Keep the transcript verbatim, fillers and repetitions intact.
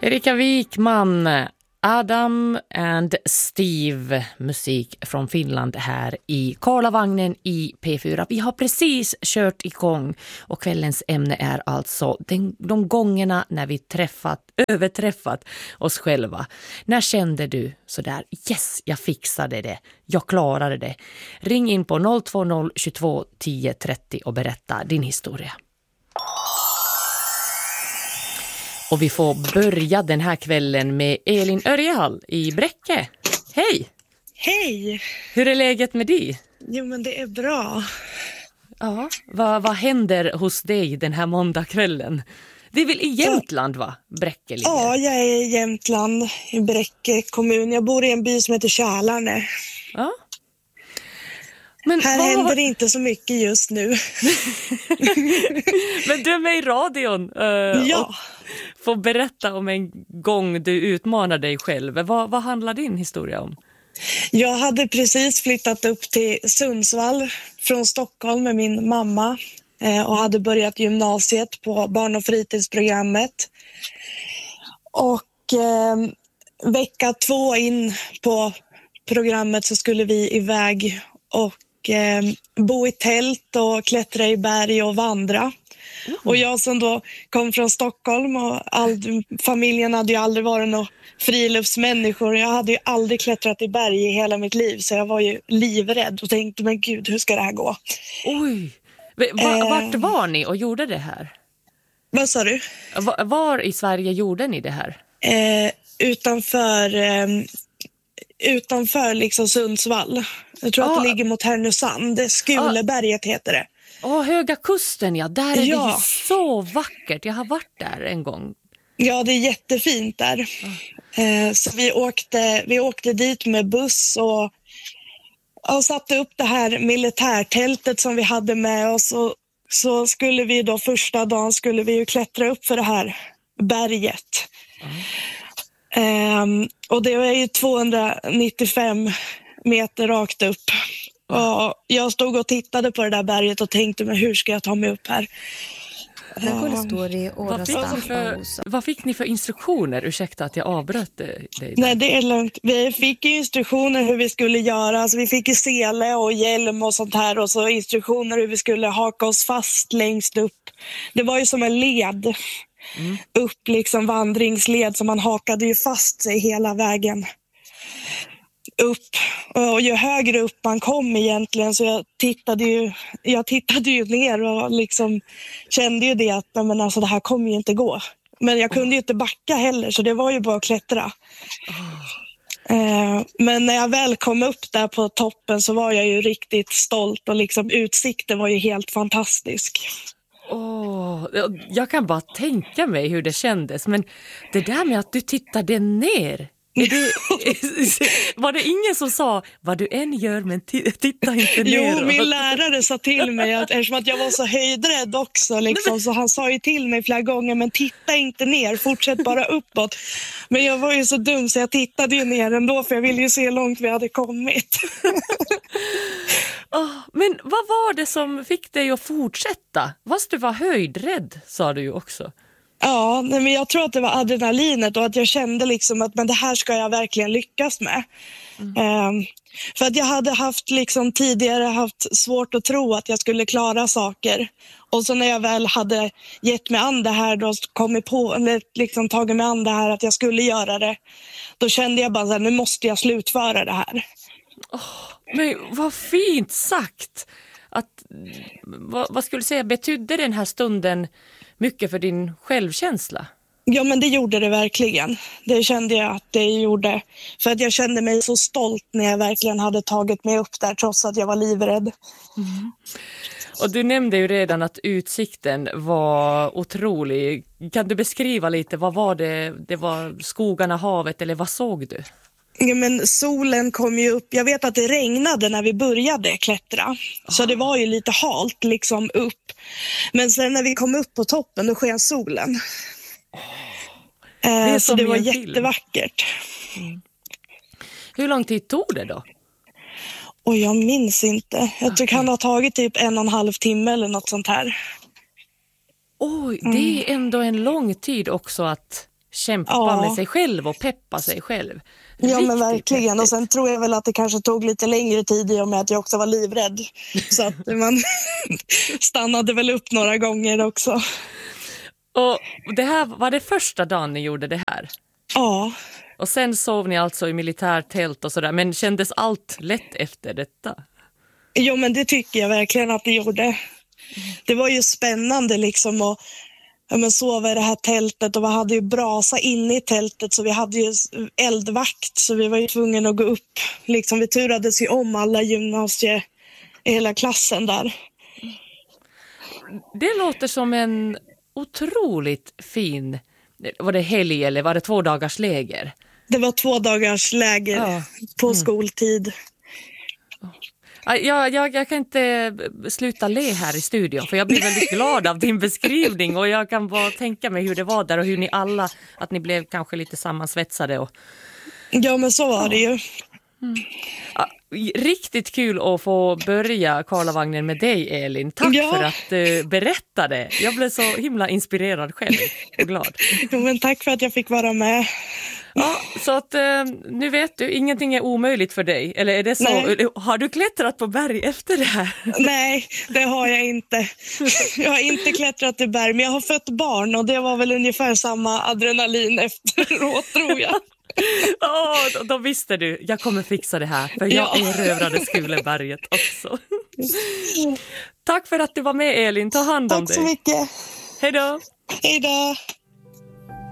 Erika Wikman, Adam and Steve, musik från Finland här i Karlavagnen i P fyra. Vi har precis kört igång och kvällens ämne är alltså den, de gångerna när vi träffat, överträffat oss själva. När kände du sådär, yes, jag fixade det, jag klarade det. Ring in på noll två noll tjugotvå tio trettio och berätta din historia. Och vi får börja den här kvällen med Elin Örjehall i Bräcke. Hej! Hej! Hur är läget med dig? Jo, men det är bra. Ja, vad, vad händer hos dig den här måndagskvällen? Det är väl i Jämtland, va? Bräcke ligger. Ja, jag är i Jämtland, i Bräcke kommun. Jag bor i en by som heter Kälarne. Ja. Men här vad... händer det inte så mycket just nu. Men du är med i radion. Uh, ja. Får berätta om en gång du utmanar dig själv. Vad, vad handlar din historia om? Jag hade precis flyttat upp till Sundsvall från Stockholm med min mamma. Eh, och hade börjat gymnasiet på barn- och fritidsprogrammet. Och eh, vecka två in på programmet så skulle vi iväg och eh, bo i tält och klättra i berg och vandra. Mm. Och jag som då kom från Stockholm och all, familjen hade ju aldrig varit några friluftsmänniskor. Jag hade ju aldrig klättrat i berg i hela mitt liv, så jag var ju livrädd och tänkte, men gud, hur ska det här gå? Oj, var, eh, vart var ni och gjorde det här? Vad sa du? Var, var i Sverige gjorde ni det här? Eh, utanför... Eh, utanför liksom Sundsvall. Jag tror ah. att det ligger mot Härnösand. Skuleberget ah. heter det. Åh, oh, Höga kusten, ja. Där är ja. det ju så vackert. Jag har varit där en gång. Ja, det är jättefint där. Ah. Eh, så vi åkte, vi åkte dit med buss och, och satte upp det här militärtältet som vi hade med oss. Och så skulle vi då första dagen skulle vi ju klättra upp för det här berget. Ah. Um, och det var ju tvåhundranittiofem meter rakt upp. Och jag stod och tittade på det där berget och tänkte, men hur ska jag ta mig upp här? Um, vad, fick för, vad fick ni för instruktioner? Ursäkta att jag avbröt dig. Nej, det är lugnt. Vi fick ju instruktioner hur vi skulle göra. Alltså, vi fick ju sele och hjälm och sånt här. Och så instruktioner hur vi skulle haka oss fast längst upp. Det var ju som en led. Mm. Upp liksom vandringsled, så man hakade ju fast sig hela vägen upp. Och ju högre upp man kom egentligen, så jag tittade ju, jag tittade ju ner och liksom kände ju det att men alltså, det här kommer ju inte gå. Men jag kunde ju inte backa heller, så det var ju bara att klättra. Oh. Eh, men när jag väl kom upp där på toppen så var jag ju riktigt stolt och liksom utsikten var ju helt fantastisk. Åh, jag kan bara tänka mig hur det kändes. Men det där med att du tittade ner, är du, var det ingen som sa vad du än gör, men t- titta inte ner? Jo, min lärare sa till mig att, eftersom att jag var så höjdrädd också liksom, så han sa ju till mig flera gånger, men titta inte ner, fortsätt bara uppåt. Men jag var ju så dum så jag tittade ju ner ändå, för jag ville ju se hur långt vi hade kommit. Oh, men vad var det som fick dig att fortsätta? Fast du var höjdrädd, sa du ju också. Ja, men jag tror att det var adrenalinet och att jag kände liksom att men det här ska jag verkligen lyckas med. Mm. Um, för att jag hade haft liksom tidigare haft svårt att tro att jag skulle klara saker. Och så när jag väl hade gett mig an det här, då kommit på, eller liksom tagit mig an det här att jag skulle göra det, då kände jag bara så här, nu måste jag slutföra det här. Oh, men vad fint sagt! Att, vad, vad skulle du säga, betydde den här stunden mycket för din självkänsla? Ja, men det gjorde det verkligen. Det kände jag att det gjorde. För att jag kände mig så stolt när jag verkligen hade tagit mig upp där, trots att jag var livrädd. Mm. Och du nämnde ju redan att utsikten var otrolig. Kan du beskriva lite, vad var det? Det var skogarna, havet, eller vad såg du? Ja, men solen kom ju upp. Jag vet att det regnade när vi började klättra. Oh. Så det var ju lite halt liksom upp. Men sen när vi kom upp på toppen, då sken solen. Oh. Det är så det var jättevackert. Mm. Hur lång tid tog det då? Och jag minns inte. Jag tror okay. kan ha tagit typ en och en halv timme eller något sånt här. Oj, det är ändå en lång tid också att kämpa Ja. med sig själv och peppa sig själv. Ja, Riktigt men verkligen. häftigt. Och sen tror jag väl att det kanske tog lite längre tid i och med att jag också var livrädd. Så att man stannade väl upp några gånger också. Och det här var det första dagen ni gjorde det här. Ja. Och sen sov ni alltså i militärtält och sådär. Men kändes allt lätt efter detta? Jo, men det tycker jag verkligen att det gjorde. Det var ju spännande liksom att ja, men sova i det här tältet, och vi hade ju brasa inne i tältet, så vi hade ju eldvakt, så vi var ju tvungna att gå upp. Liksom, vi turades ju om alla gymnasie i hela klassen där. Det låter som en otroligt fin, var det helg eller var det två dagars läger? Det var två dagars läger Ja. på Mm. skoltid. Jag, jag, jag kan inte sluta le här i studion, för jag blir väldigt glad av din beskrivning, och jag kan bara tänka mig hur det var där och hur ni alla, att ni blev kanske lite sammansvetsade. Och, Ja, men så var det ju. ja, riktigt kul att få börja Karlavagnen med dig, Elin. Tack Ja. för att du berättade. Jag blev så himla inspirerad själv och glad. Jo, men tack för att jag fick vara med. Ja, så att eh, nu vet du, ingenting är omöjligt för dig. Eller är det så? Nej. Har du klättrat på berg efter det här? Nej, det har jag inte. Jag har inte klättrat i berg, men jag har fött barn, och det var väl ungefär samma adrenalin efteråt, tror jag. Åh, då, då visste du, jag kommer fixa det här, för jag Ja. erövrade Skuleberget också. Tack för att du var med, Elin. Ta hand om Tack dig. så mycket. Hej då! Hej då.